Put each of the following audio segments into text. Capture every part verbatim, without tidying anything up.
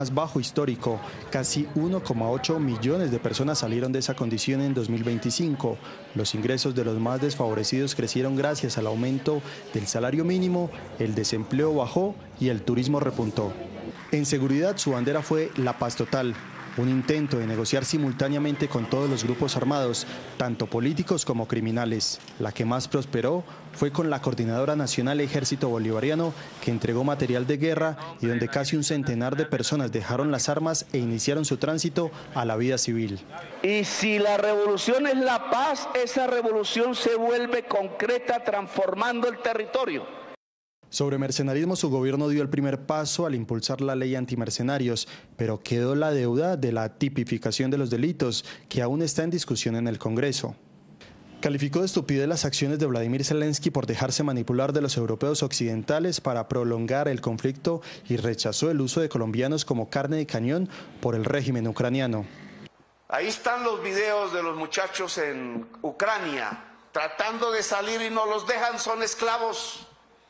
Más bajo histórico, casi uno coma ocho millones de personas salieron de esa condición en dos mil veinticinco. Los ingresos de los más desfavorecidos crecieron gracias al aumento del salario mínimo, el desempleo bajó y el turismo repuntó. En seguridad, su bandera fue la paz total, un intento de negociar simultáneamente con todos los grupos armados, tanto políticos como criminales. La que más prosperó fue con la Coordinadora Nacional Ejército Bolivariano, que entregó material de guerra y donde casi un centenar de personas dejaron las armas e iniciaron su tránsito a la vida civil. Y si la revolución es la paz, esa revolución se vuelve concreta transformando el territorio. Sobre mercenarismo, su gobierno dio el primer paso al impulsar la ley antimercenarios, pero quedó la deuda de la tipificación de los delitos, que aún está en discusión en el Congreso. Calificó de estupidez las acciones de Vladimir Zelensky por dejarse manipular de los europeos occidentales para prolongar el conflicto y rechazó el uso de colombianos como carne de cañón por el régimen ucraniano. Ahí están los videos de los muchachos en Ucrania, tratando de salir y no los dejan, son esclavos.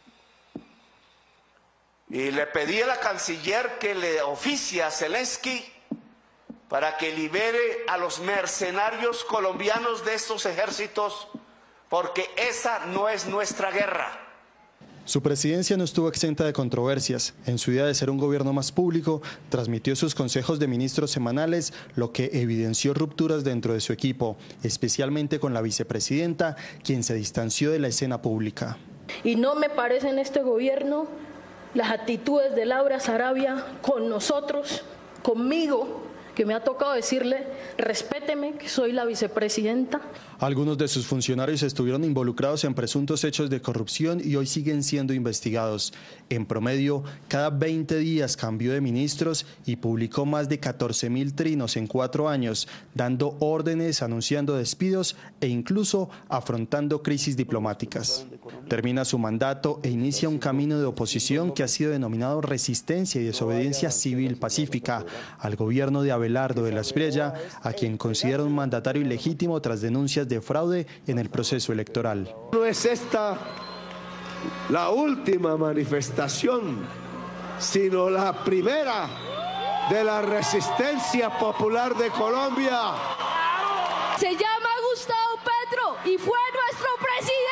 Y le pedí a la canciller que le oficie a Zelensky para que libere a los mercenarios colombianos de estos ejércitos, porque esa no es nuestra guerra. Su presidencia no estuvo exenta de controversias. En su idea de ser un gobierno más público, transmitió sus consejos de ministros semanales, lo que evidenció rupturas dentro de su equipo, especialmente con la vicepresidenta, quien se distanció de la escena pública. Y no me parece en este gobierno las actitudes de Laura Sarabia con nosotros, conmigo, que me ha tocado decirle, respéteme, que soy la vicepresidenta. Algunos de sus funcionarios estuvieron involucrados en presuntos hechos de corrupción y hoy siguen siendo investigados. En promedio, cada veinte días cambió de ministros y publicó más de catorce mil trinos en cuatro años, dando órdenes, anunciando despidos e incluso afrontando crisis diplomáticas. Termina su mandato e inicia un camino de oposición que ha sido denominado resistencia y desobediencia civil pacífica al gobierno de Abelardo de la Espriella, a quien considera un mandatario ilegítimo tras denuncias de fraude en el proceso electoral. No es esta la última manifestación, sino la primera de la resistencia popular de Colombia. Se llama Gustavo Petro y fue nuestro presidente.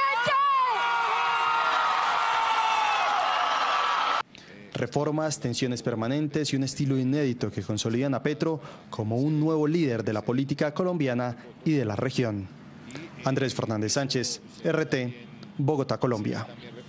Reformas, tensiones permanentes y un estilo inédito que consolidan a Petro como un nuevo líder de la política colombiana y de la región. Andrés Fernández Sánchez, R T, Bogotá, Colombia.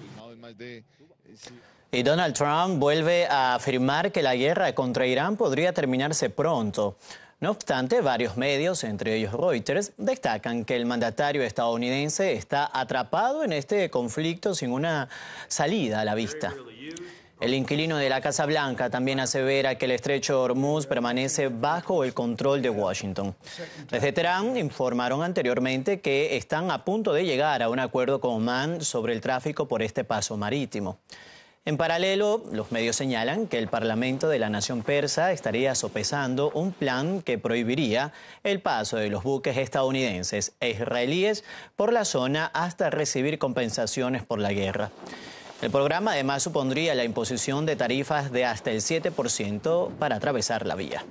Y Donald Trump vuelve a afirmar que la guerra contra Irán podría terminarse pronto. No obstante, varios medios, entre ellos Reuters, destacan que el mandatario estadounidense está atrapado en este conflicto sin una salida a la vista. El inquilino de la Casa Blanca también asevera que el estrecho de Hormuz permanece bajo el control de Washington. Desde Teherán informaron anteriormente que están a punto de llegar a un acuerdo con Omán sobre el tráfico por este paso marítimo. En paralelo, los medios señalan que el Parlamento de la nación persa estaría sopesando un plan que prohibiría el paso de los buques estadounidenses e israelíes por la zona hasta recibir compensaciones por la guerra. El programa además supondría la imposición de tarifas de hasta el siete por ciento para atravesar la vía.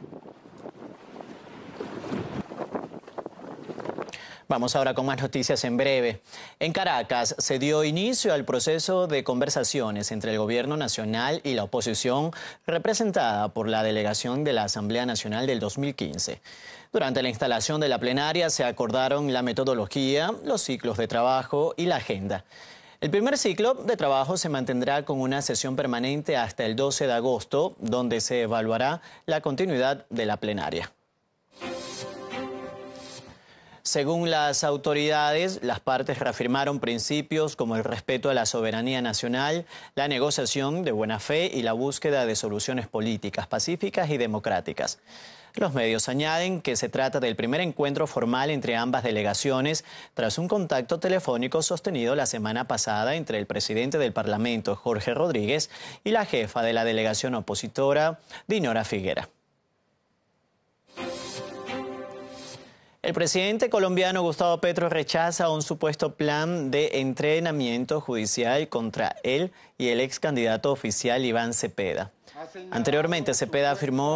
Vamos ahora con más noticias en breve. En Caracas se dio inicio al proceso de conversaciones entre el Gobierno Nacional y la oposición, representada por la delegación de la Asamblea Nacional del dos mil quince. Durante la instalación de la plenaria se acordaron la metodología, los ciclos de trabajo y la agenda. El primer ciclo de trabajo se mantendrá con una sesión permanente hasta el doce de agosto, donde se evaluará la continuidad de la plenaria. Según las autoridades, las partes reafirmaron principios como el respeto a la soberanía nacional, la negociación de buena fe y la búsqueda de soluciones políticas pacíficas y democráticas. Los medios añaden que se trata del primer encuentro formal entre ambas delegaciones tras un contacto telefónico sostenido la semana pasada entre el presidente del Parlamento, Jorge Rodríguez, y la jefa de la delegación opositora, Dinora Figuera. El presidente colombiano Gustavo Petro rechaza un supuesto plan de entrenamiento judicial contra él y el ex candidato oficial Iván Cepeda. Anteriormente, Cepeda afirmó